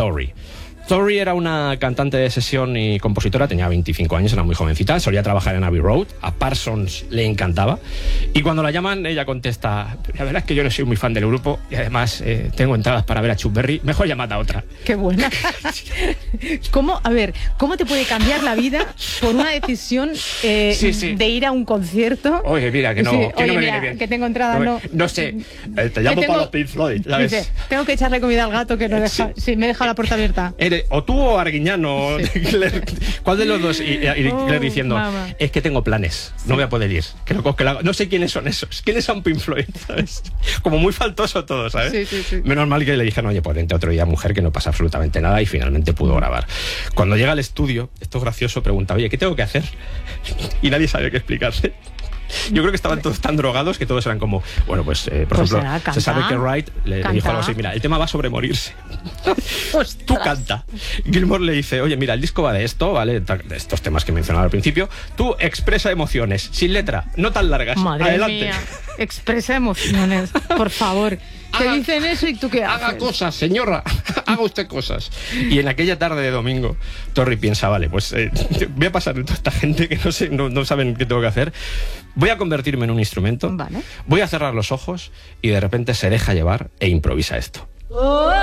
Tori. Tori era una cantante de sesión y compositora, tenía 25 años, era muy jovencita, solía trabajar en Abbey Road, a Parsons le encantaba, y cuando la llaman ella contesta: la verdad es que yo no soy muy fan del grupo y además tengo entradas para ver a Chuck Berry, mejor llamad a otra. Qué buena. ¿Cómo te puede cambiar la vida por una decisión de ir a un concierto? Oye, mira, que no, sí, que oye, no me mira, viene bien. que tengo entradas, no sé, te llamo para los Pink Floyd, ¿sabes? Dice, tengo que echarle comida al gato que no deja, sí, me deja la puerta abierta. O tú o Arguiñano, sí. ¿Cuál de los dos? Y Claire diciendo, mamá, es que tengo planes, no voy a poder ir. No sé quiénes son esos, quiénes son Pink Floyd, ¿sabes? Como muy faltoso todo, ¿sabes? Sí. Menos mal que le dijeron, oye, pues vente otro día, mujer, que no pasa absolutamente nada, y finalmente pudo grabar. Cuando llega al estudio, esto es gracioso, pregunta, oye, ¿qué tengo que hacer? Y nadie sabe qué explicarse. Yo creo que estaban todos tan drogados que todos eran como, bueno, pues, por ejemplo, se sabe que Wright le dijo algo así: mira, el tema va sobre morirse. Tú canta. Gilmour le dice: oye, mira, el disco va de esto, ¿vale? De estos temas que mencionaba al principio. Tú expresa emociones, sin letra, no tan largas. Madre adelante. Mía. Expresa emociones, por favor. Te dicen eso y tú qué haces. Haga cosas, señora, haga usted cosas. Y en aquella tarde de domingo, Tori piensa, vale, pues voy a pasar de toda esta gente que no saben qué tengo que hacer. Voy a convertirme en un instrumento, vale. Voy a cerrar los ojos y de repente se deja llevar e improvisa esto.